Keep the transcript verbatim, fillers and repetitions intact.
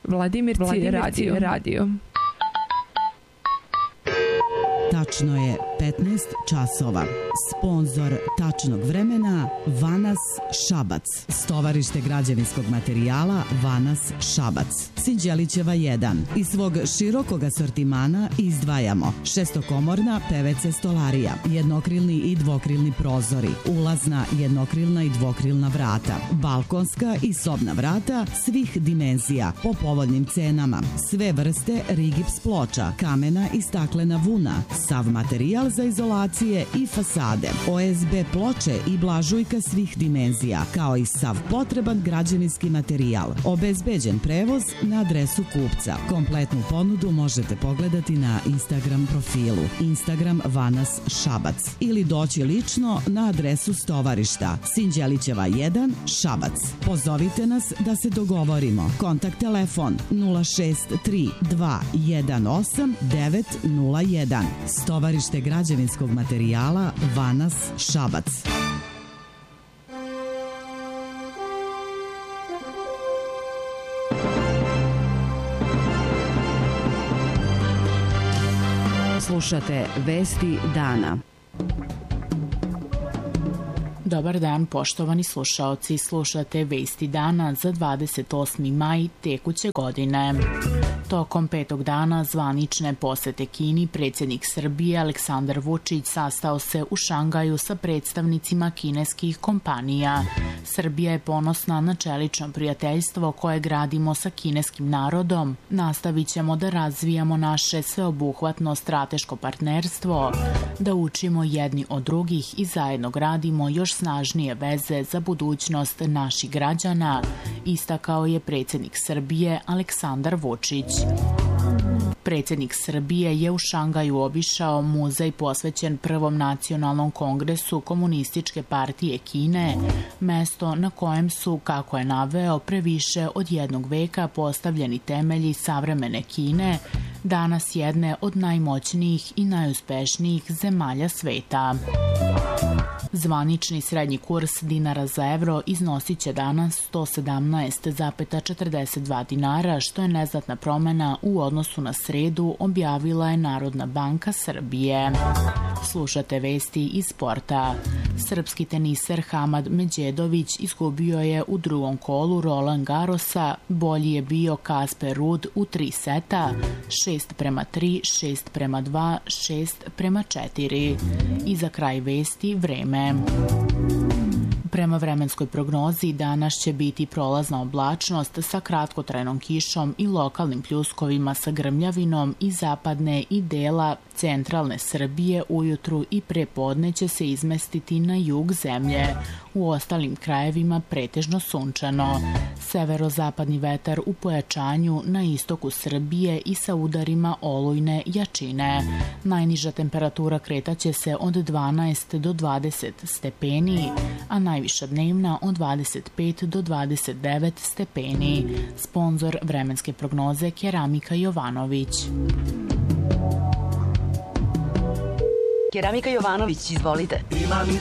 Vladimirci radio. radio. Tačno je petnaest časova. Sponzor tačnog vremena Vanas Šabac. Stovarište građevinskog materijala Vanas Šabac. Sinđelićeva jedan. Iz svog širokog asortimana izdvajamo šestokomorna P V C stolarija, jednokrilni i dvokrilni prozori, ulazna jednokrilna i dvokrilna vrata, balkonska i sobna vrata svih dimenzija po povoljnim cenama, sve vrste rigips ploča, kamena i staklena vuna, sav materijal za izolacije i fasade, O S B ploče i blažujka svih dimenzija, kao i sav potreban građevinski materijal. Obezbeđen prevoz na adresu kupca. Kompletnu ponudu možete pogledati na Instagram profilu Instagram Vanas Šabac ili doći lično na adresu stovarišta Sinđelićeva jedan Šabac. Pozovite nas da se dogovorimo. Kontakt telefon nula šest tri dva jedan osam devet nula jedan. Stovarište građevinskog materijala Vanas Šabac. Slušate Vesti dana. Dobar dan, poštovani slušaoci. Slušate Vesti dana za dvadeset osmi maj tekuće godine. Tokom petog dana zvanične posete Kini, predsjednik Srbije Aleksandar Vučić sastao se u Šangaju sa predstavnicima kineskih kompanija. Srbija je ponosna na čelično prijateljstvo koje gradimo sa kineskim narodom. Nastavit ćemo da razvijamo naše sveobuhvatno strateško partnerstvo, da učimo jedni od drugih i zajedno gradimo još snažnije veze za budućnost naših građana, istakao je predsjednik Srbije Aleksandar Vučić. Predsjednik Srbije je u Šangaju obišao muzej posvećen Prvom nacionalnom kongresu Komunističke partije Kine, mesto na kojem su, kako je naveo, pre više od jednog veka postavljeni temelji savremene Kine, danas jedne od najmoćnijih i najuspešnijih zemalja sveta. Zvanični srednji kurs dinara za evro iznosit će danas sto sedamnaest zarez četrdeset dva dinara, što je neznatna promjena u odnosu na sredu, objavila je Narodna banka Srbije. Slušate vesti iz sporta. Srpski teniser Hamad Međedović izgubio je u drugom kolu Roland Garrosa, bolji je bio Kasper Ruud u tri seta, šest prema tri, šest prema dva, šest prema četiri. I za kraj vesti vreme. Prema vremenskoj prognozi danas će biti prolazna oblačnost sa kratkotrajnom kišom i lokalnim pljuskovima sa grmljavinom i zapadne i dela centralne Srbije ujutru i prepodne će se izmestiti na jug zemlje. U ostalim krajevima pretežno sunčano. Severozapadni vetar u pojačanju na istoku Srbije i sa udarima olujne jačine. Najniža temperatura kretaće se od dvanaest do dvadeset stepeni, a najviša dnevna od dvadeset pet do dvadeset devet stepeni. Sponzor vremenske prognoze Keramika Jovanović. Keramika Jovanović, izvolite.